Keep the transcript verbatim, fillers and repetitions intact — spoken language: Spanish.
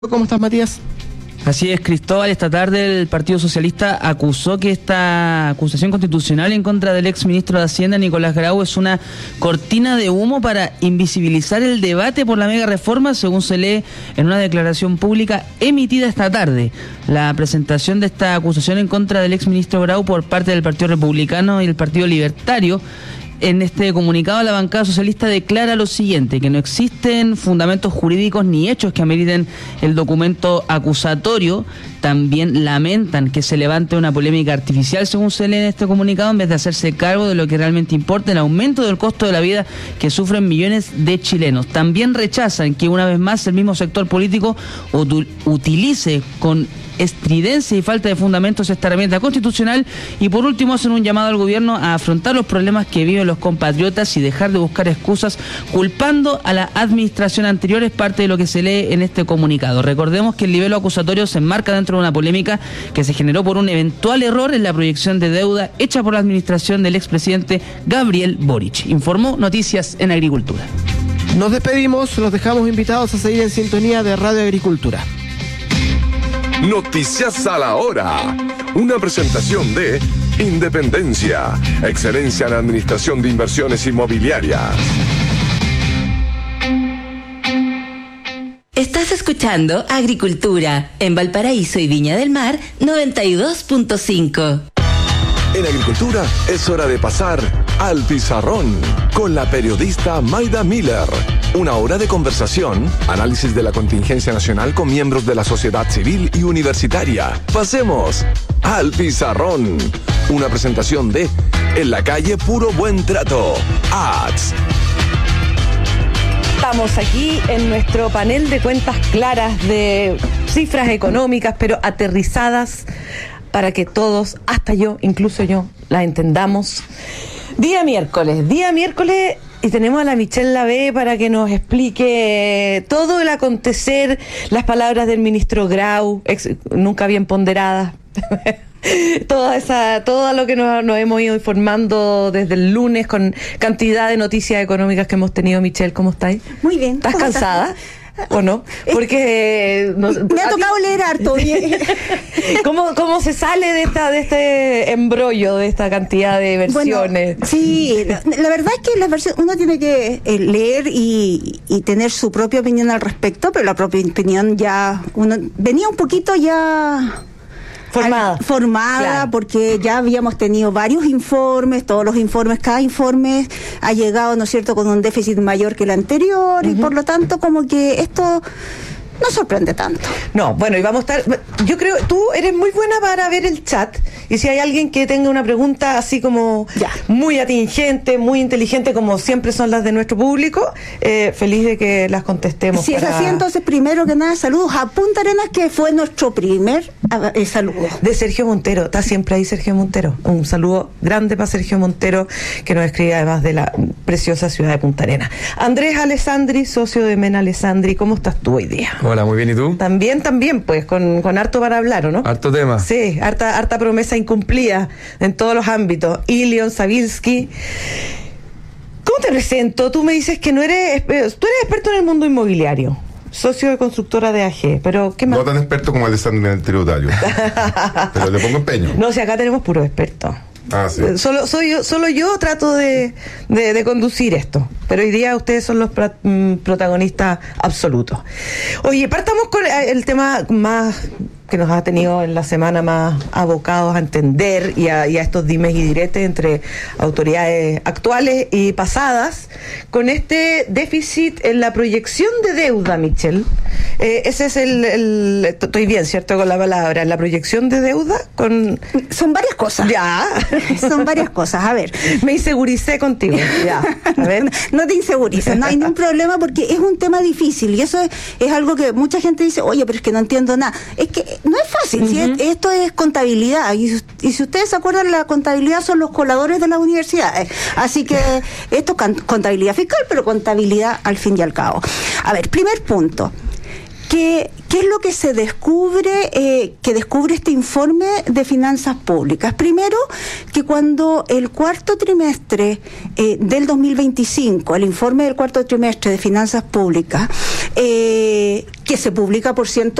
¿Cómo estás, Matías? Así es, Cristóbal. Esta tarde el Partido Socialista acusó que esta acusación constitucional en contra del exministro de Hacienda, Nicolás Grau, es una cortina de humo para invisibilizar el debate por la mega reforma, según se lee en una declaración pública emitida esta tarde. La presentación de esta acusación en contra del exministro Grau por parte del Partido Republicano y el Partido Libertario. En este comunicado, la bancada socialista declara lo siguiente: que no existen fundamentos jurídicos ni hechos que ameriten el documento acusatorio. También lamentan que se levante una polémica artificial, según se lee en este comunicado, en vez de hacerse cargo de lo que realmente importa, el aumento del costo de la vida que sufren millones de chilenos. También rechazan que una vez más el mismo sector político utilice con estridencia y falta de fundamentos esta herramienta constitucional, y por último hacen un llamado al gobierno a afrontar los problemas que viven los compatriotas y dejar de buscar excusas culpando a la administración anterior. Es parte de lo que se lee en este comunicado. Recordemos que el libelo acusatorio se enmarca dentro de una polémica que se generó por un eventual error en la proyección de deuda hecha por la administración del expresidente Gabriel Boric, informó Noticias en Agricultura. Nos despedimos, los dejamos invitados a seguir en sintonía de Radio Agricultura. Noticias a la hora. Una presentación de Independencia, excelencia en administración de inversiones inmobiliarias. Estás escuchando Agricultura en Valparaíso y Viña del Mar noventa y dos punto cinco. En Agricultura es hora de pasar al pizarrón con la periodista Maida Miller. Una hora de conversación, análisis de la contingencia nacional con miembros de la sociedad civil y universitaria. Pasemos al pizarrón. Una presentación de En la calle Puro Buen Trato. Ads. Estamos aquí en nuestro panel de cuentas claras, de cifras económicas, pero aterrizadas para que todos, hasta yo, incluso yo, la entendamos. Día miércoles, día miércoles, y tenemos a la Michelle Lavé para que nos explique todo el acontecer, las palabras del ministro Grau, ex, nunca bien ponderadas. Toda esa, todo lo que nos, nos hemos ido informando desde el lunes con cantidad de noticias económicas que hemos tenido. Michelle, ¿cómo estáis? Muy bien. ¿Estás cansada? ¿Estás? ¿O no? Porque no, me ha tocado ti... leer harto. ¿Cómo, ¿Cómo se sale de esta de este embrollo, de esta cantidad de versiones? Bueno, sí, la, la verdad es que las versiones, uno tiene que eh, leer y, y tener su propia opinión al respecto, pero la propia opinión ya uno venía un poquito ya formada, al, formada claro. Porque ya habíamos tenido varios informes, todos los informes, cada informe ha llegado, ¿no es cierto?, con un déficit mayor que el anterior, uh-huh. Y por lo tanto como que esto no sorprende tanto. No, bueno, y vamos a estar, yo creo, tú eres muy buena para ver el chat, y si hay alguien que tenga una pregunta así como ya. muy atingente, muy inteligente, como siempre son las de nuestro público, eh, feliz de que las contestemos. Si para... es así, entonces, primero que nada, saludos a Punta Arenas, que fue nuestro primer eh, saludo. De Sergio Montero, está siempre ahí Sergio Montero. Un saludo grande para Sergio Montero, que nos escribe además de la preciosa ciudad de Punta Arenas. Andrés Alessandri, socio de Mena Alessandri, ¿cómo estás tú hoy día? Hola, muy bien, ¿y tú? También, también, pues, con, con harto para hablar, ¿o no? Harto tema. Sí, harta, harta promesa incumplida en todos los ámbitos. Ilion Sabilski, ¿cómo te presento? Tú me dices que no eres, tú eres experto en el mundo inmobiliario, socio de constructora de A G, pero ¿qué más? No tan experto como Alessandro en el tributario, pero le pongo empeño. No, si acá tenemos puros expertos. Ah, sí. Solo, soy yo, solo yo trato de, de, de conducir esto, pero hoy día ustedes son los pra, mm, protagonistas absolutos. Oye, partamos con el tema más que nos ha tenido en la semana más abocados a entender y a, y a estos dimes y diretes entre autoridades actuales y pasadas, con este déficit en la proyección de deuda, Michelle. Eh, ese es el, el... Estoy bien, ¿cierto?, con la palabra. La proyección de deuda con... Son varias cosas. Ya. Son varias cosas. A ver. Me inseguricé contigo. Ya. A ver. No te insegurices, no hay ningún problema, porque es un tema difícil y eso es, es algo que mucha gente dice, oye, pero es que no entiendo nada. Es que no es fácil, uh-huh. ¿Sí? Esto es contabilidad y, y si ustedes se acuerdan, la contabilidad son los coladores de las universidades, así que esto es contabilidad fiscal, pero contabilidad al fin y al cabo. A ver, primer punto, ¿qué, qué es lo que se descubre, eh, que descubre este informe de finanzas públicas? Primero, que cuando el cuarto trimestre eh, del dos mil veinticinco, el informe del cuarto trimestre de finanzas públicas, eh, que se publica, por cierto,